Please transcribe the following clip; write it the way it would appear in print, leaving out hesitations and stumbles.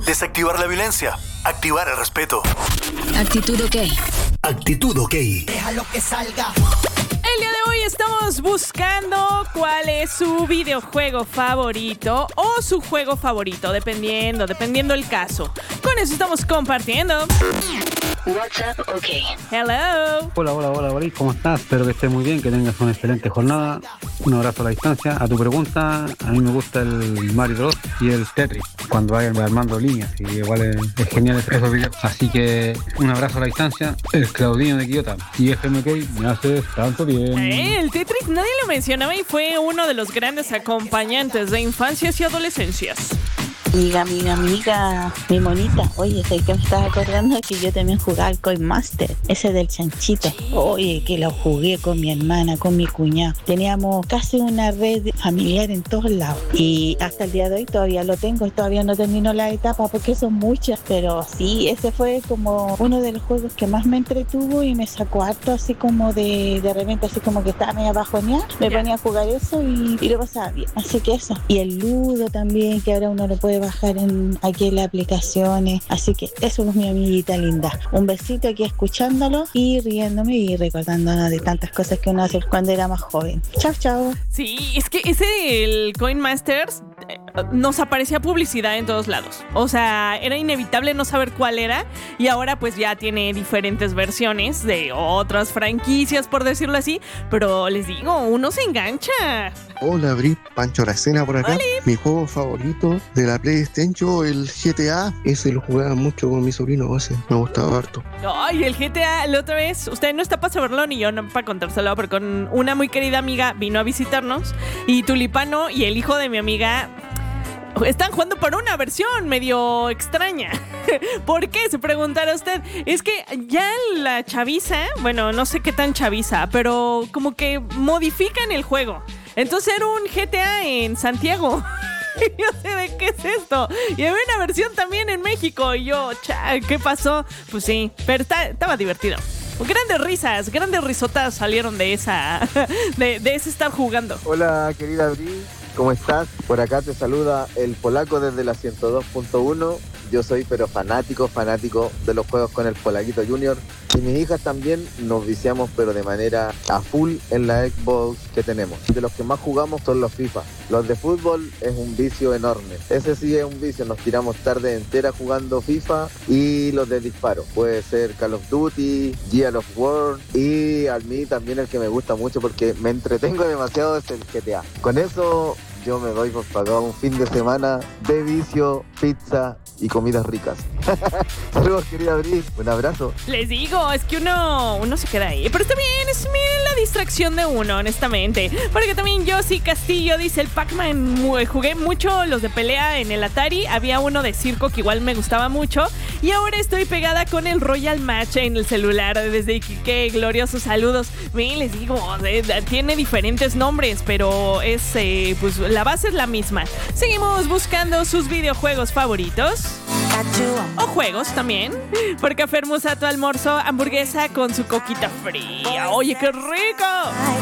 Desactivar la violencia. Activar el respeto. Actitud OK. Actitud OK. Déjalo que salga. El día de hoy estamos buscando cuál es su videojuego favorito o su juego favorito, dependiendo el caso. Con eso estamos compartiendo. WhatsApp OK. Hello. Hola, ¿cómo estás? Espero que estés muy bien, que tengas una excelente jornada. Un abrazo a la distancia. A tu pregunta, a mí me gusta el Mario Bros. Y el Tetris, cuando vayan armando líneas, y igual es genial esos videos. Así que un abrazo a la distancia, el Claudinho de Quillota. Y FMK, me haces tanto bien. El Tetris nadie lo mencionaba y fue uno de los grandes acompañantes de infancias y adolescencias. Amiga, mi monita. Oye, ¿sabes qué me estaba acordando? Que yo también jugaba al Coin Master, ese del chanchito. Oye, que lo jugué con mi hermana, con mi cuñado. Teníamos casi una red familiar en todos lados. Y hasta el día de hoy todavía lo tengo y todavía no termino la etapa porque son muchas. Pero sí, ese fue como uno de los juegos que más me entretuvo y me sacó harto así como de repente, así como que estaba medio bajoneada. Me ponía a jugar eso y lo pasaba bien. Así que eso. Y el Ludo también, que ahora uno lo puede bajar aquí en las aplicaciones. Así que eso es mi amiguita linda. Un besito aquí escuchándolo y riéndome y recordándonos de tantas cosas que uno hace cuando era más joven. Chao. Sí, es que el Coin Masters nos aparecía publicidad en todos lados. O sea, era inevitable no saber cuál era. Y ahora pues ya tiene diferentes versiones de otras franquicias, por decirlo así. Pero les digo, uno se engancha. Hola, Bri, Pancho Aracena por acá. ¡Holi! Mi juego favorito de la PlayStation, el GTA. Ese lo jugaba mucho con mi sobrino, ese me gustaba harto. Ay, el GTA, la otra vez, usted no está para saberlo ni yo no para contárselo, pero con una muy querida amiga vino a visitarnos y Tulipano y el hijo de mi amiga están jugando por una versión medio extraña. ¿Por qué? Se preguntará usted. Es que ya la chaviza, bueno, no sé qué tan chaviza, pero como que modifican el juego. Entonces era un GTA en Santiago. Yo sé de qué es esto. Y había una versión también en México. Y yo, ¿qué pasó? Pues sí, pero estaba divertido. Grandes risotas salieron de esa de ese estar jugando. Hola, querida Bri, ¿cómo estás? Por acá te saluda el polaco desde la 102.1. Yo soy pero fanático de los juegos con el Polaquito Junior. Y mis hijas también nos viciamos pero de manera a full en la Xbox que tenemos. De los que más jugamos son los FIFA. Los de fútbol es un vicio enorme. Ese sí es un vicio, nos tiramos tarde entera jugando FIFA. Y los de disparo, puede ser Call of Duty, Gears of War. Y a mí también el que me gusta mucho porque me entretengo demasiado es el GTA. Con eso yo me doy por pagado un fin de semana de vicio, pizza y comidas ricas. Saludos, querida Bri, un abrazo. Les digo, es que uno se queda ahí. Pero está bien, es bien la distracción de uno, honestamente. Porque también Josie Castillo dice: el Pac-Man, jugué mucho los de pelea en el Atari. Había uno de circo que igual me gustaba mucho. Y ahora estoy pegada con el Royal Match en el celular. Desde Iquique, gloriosos saludos. Bien, les digo, tiene diferentes nombres, pero pues la base es la misma. Seguimos buscando sus videojuegos favoritos. O juegos también. Porque Fermusa tu almuerzo, hamburguesa con su coquita fría. ¡Oye, qué rico!